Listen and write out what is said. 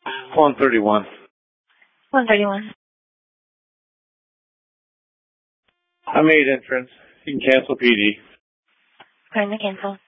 131. 131. I made entrance. You can cancel PD. Going to cancel.